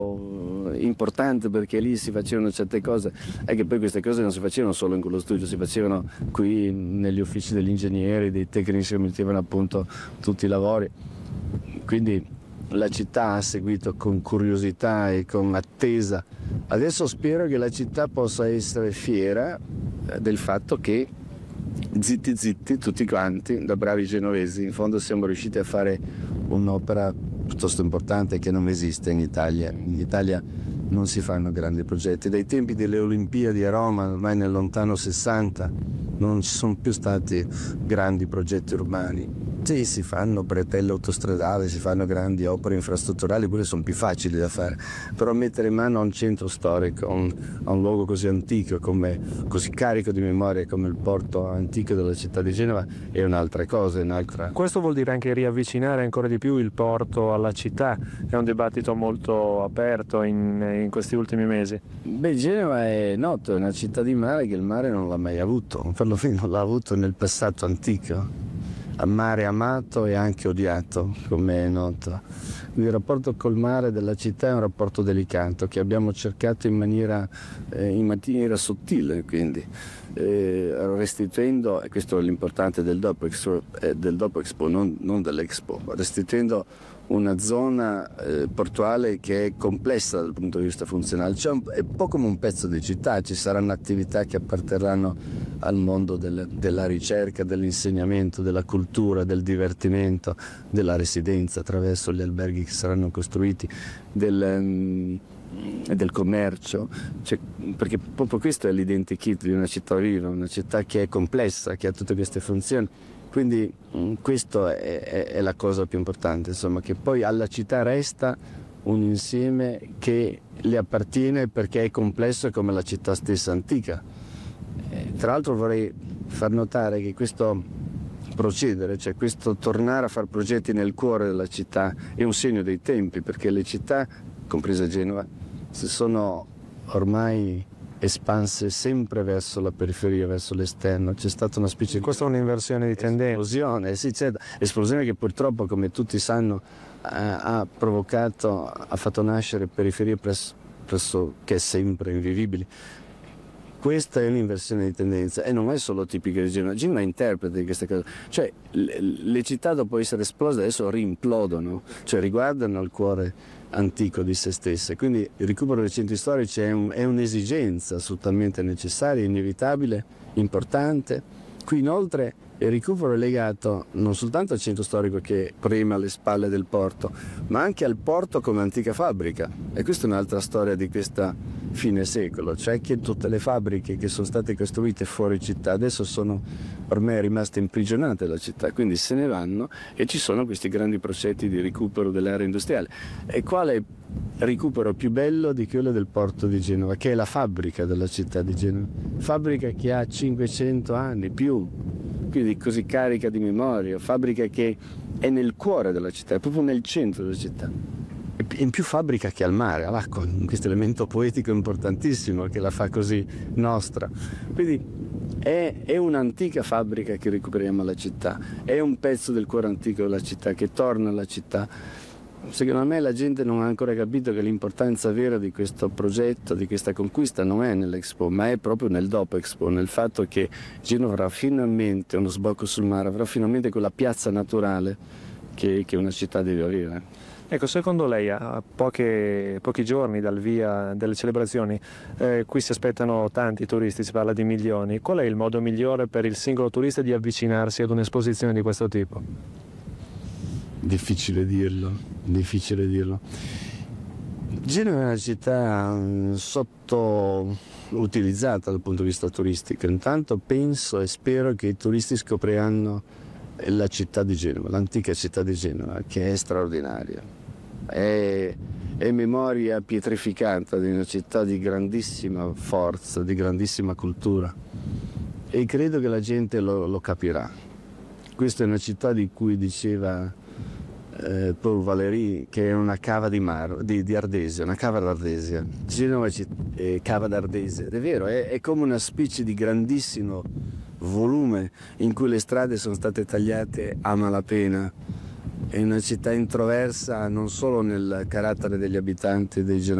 importante, perché lì si facevano certe cose, è che poi queste cose non si facevano solo in quello studio, si facevano qui negli uffici degli ingegneri, dei tecnici che mettevano appunto tutti i lavori. Quindi la città ha seguito con curiosità e con attesa. Adesso spero che la città possa essere fiera del fatto che zitti zitti tutti quanti, da bravi genovesi, in fondo siamo riusciti a fare un'opera piuttosto importante che non esiste in Italia. In Italia non si fanno grandi progetti. Dai tempi delle Olimpiadi a Roma, ormai nel lontano 60, non ci sono più stati grandi progetti urbani. Sì, si fanno bretelle autostradali, si fanno grandi opere infrastrutturali, quelle sono più facili da fare, però mettere in mano a un centro storico, a un luogo così antico, così carico di memoria come il porto antico della città di Genova, è un'altra cosa, è un'altra. Questo vuol dire anche riavvicinare ancora di più il porto alla città. È un dibattito molto aperto in questi ultimi mesi. Beh, Genova è noto, è una città di mare che il mare non l'ha mai avuto, perlomeno non l'ha avuto nel passato antico. A mare amato e anche odiato, come è noto. Il rapporto col mare della città è un rapporto delicato che abbiamo cercato in maniera sottile, quindi restituendo, e questo è l'importante del dopo Expo, non dell'Expo, restituendo una zona portuale che è complessa dal punto di vista funzionale, cioè è un po' come un pezzo di città, ci saranno attività che apparterranno al mondo della ricerca, dell'insegnamento, della cultura, del divertimento, della residenza attraverso gli alberghi che saranno costruiti, del commercio, cioè, perché proprio questo è l'identikit di una città viva, una città che è complessa, che ha tutte queste funzioni. Quindi questo è la cosa più importante, insomma, che poi alla città resta un insieme che le appartiene perché è complesso come la città stessa antica. Tra l'altro vorrei far notare che questo procedere, cioè questo tornare a fare progetti nel cuore della città, è un segno dei tempi, perché le città, compresa Genova, si sono ormai espanse sempre verso la periferia, verso l'esterno. C'è stata una specie di... Questa è un'inversione di tendenza. Esplosione, sì, c'è esplosione che purtroppo, come tutti sanno, ha fatto nascere periferie pressoché sempre invivibili. Questa è un'inversione di tendenza e non è solo tipica di Genova. Genova interpreta di queste cose. Cioè, le città dopo essere esplose adesso rimplodono, cioè riguardano il cuore antico di se stesse. Quindi il recupero dei centri storici è un'esigenza assolutamente necessaria, inevitabile, importante. Qui inoltre il recupero è legato non soltanto al centro storico che prema alle spalle del porto, ma anche al porto come antica fabbrica. E questa è un'altra storia di questa fine secolo, cioè che tutte le fabbriche che sono state costruite fuori città adesso sono ormai rimaste imprigionate dalla città, quindi se ne vanno e ci sono questi grandi progetti di recupero dell'area industriale. E quale recupero più bello di quello del porto di Genova, che è la fabbrica della città di Genova, fabbrica che ha 500 anni più, quindi così carica di memoria, fabbrica che è nel cuore della città, è proprio nel centro della città. In più fabbrica che al mare, all'acqua, questo elemento poetico importantissimo che la fa così nostra. Quindi è un'antica fabbrica che recuperiamo alla città, è un pezzo del cuore antico della città che torna alla città. Secondo me la gente non ha ancora capito che l'importanza vera di questo progetto, di questa conquista, non è nell'Expo, ma è proprio nel dopo Expo, nel fatto che Genova avrà finalmente uno sbocco sul mare, avrà finalmente quella piazza naturale che una città deve avere. Ecco, secondo lei, a pochi giorni dal via delle celebrazioni, qui si aspettano tanti turisti, si parla di milioni. Qual è il modo migliore per il singolo turista di avvicinarsi ad un'esposizione di questo tipo? Difficile dirlo. Genova è una città sottoutilizzata dal punto di vista turistico. Intanto penso e spero che i turisti scopriranno la città di Genova, l'antica città di Genova, che è straordinaria. È memoria pietrificata di una città di grandissima forza, di grandissima cultura, e credo che la gente lo capirà. Questa è una città di cui diceva Paul Valéry che è una cava di Ardesia, una cava d'Ardesia. Genova è cava d'Ardesia, è vero, è come una specie di grandissimo volume in cui le strade sono state tagliate a malapena è una città introversa non solo nel carattere degli abitanti e dei